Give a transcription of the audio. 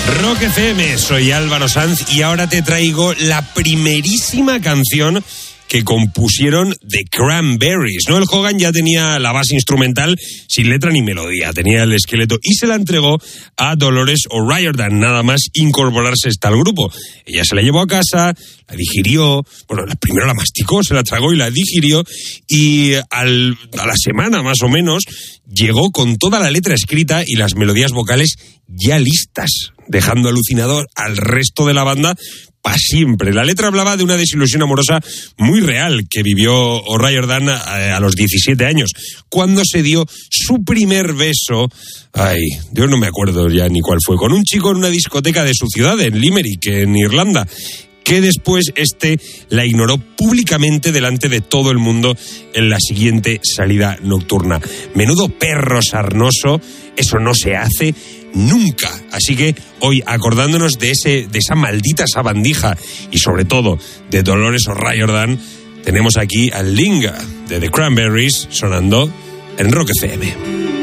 Rock FM, soy Álvaro Sanz y ahora te traigo la primerísima canción que compusieron The Cranberries. Noel Hogan ya tenía la base instrumental sin letra ni melodía, tenía el esqueleto y se la entregó a Dolores O'Riordan, nada más incorporarse al grupo. Ella se la llevó a casa, la digirió, primero la masticó, se la tragó y la digirió, y a la semana más o menos llegó con toda la letra escrita y las melodías vocales ya listas, dejando alucinado al resto de la banda para siempre. La letra hablaba de una desilusión amorosa muy real que vivió O'Riordan a los 17 años, cuando se dio su primer beso, yo no me acuerdo ya ni cuál fue, con un chico en una discoteca de su ciudad, en Limerick, en Irlanda, que después la ignoró públicamente delante de todo el mundo en la siguiente salida nocturna. Menudo perro sarnoso, eso no se hace nunca. Así que hoy, acordándonos de esa maldita sabandija y sobre todo de Dolores O'Riordan, tenemos aquí al Linga de The Cranberries sonando en Rock FM.